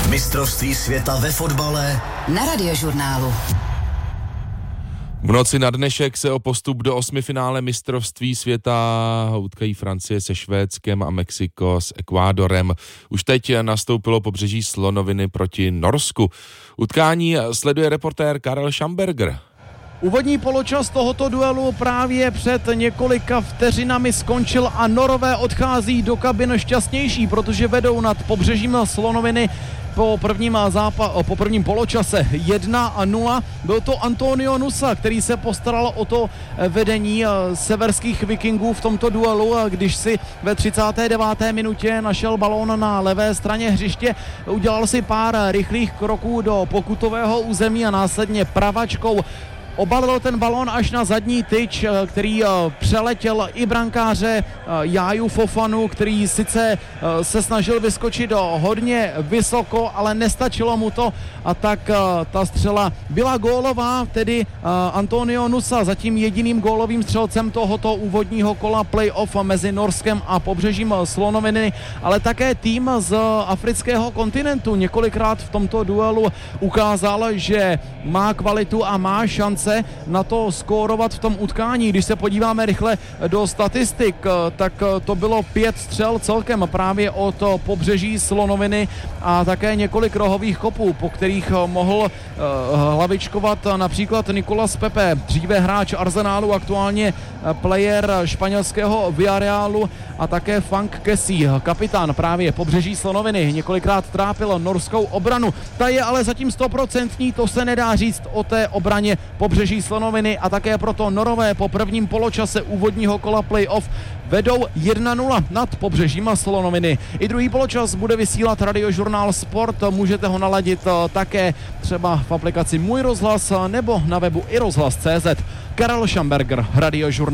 Mistrovství světa ve fotbale na Radiožurnálu. V noci na dnešek se o postup do osmifinále mistrovství světa utkají Francie se Švédskem a Mexiko s Ekvádorem. Už teď nastoupilo pobřeží slonoviny proti Norsku. Utkání sleduje reportér Karel Schamberger. Úvodní poločas tohoto duelu právě před několika vteřinami skončil a Norové odchází do kabin šťastnější, protože vedou nad pobřežím slonoviny po prvním poločase 1-0. Byl to Antonio Nusa, který se postaral o to vedení severských Vikingů v tomto duelu, když si ve 39. minutě našel balón na levé straně hřiště, udělal si pár rychlých kroků do pokutového území a následně pravačkou obalil ten balón až na zadní tyč, který přeletěl i brankáře Jáju Fofanu, který sice se snažil vyskočit hodně vysoko, ale nestačilo mu to a tak ta střela byla gólová, tedy Antonio Nusa zatím jediným gólovým střelcem tohoto úvodního kola playoff mezi Norskem a pobřežím slonoviny, ale také tým z afrického kontinentu několikrát v tomto duelu ukázal, že má kvalitu a má šance na to skórovat v tom utkání. Když se podíváme rychle do statistik, tak to bylo 5 střel celkem právě od pobřeží slonoviny a také několik rohových kopů, po kterých mohl hlavičkovat například Nicolas Pepe, dříve hráč Arsenálu, aktuálně player španělského Villarealu, a také Frank Kessie, kapitán právě pobřeží slonoviny, několikrát trápil norskou obranu. Ta je ale zatím 100%, to se nedá říct o té obraně pobřeží slonoviny a také proto Norové po prvním poločase úvodního kola playoff vedou 1-0 nad pobřežím slonoviny. I druhý poločas bude vysílat Radiožurnál Sport, můžete ho naladit také třeba v aplikaci Můj rozhlas nebo na webu iRozhlas.cz. Karel Schamberger, Radiožurnál.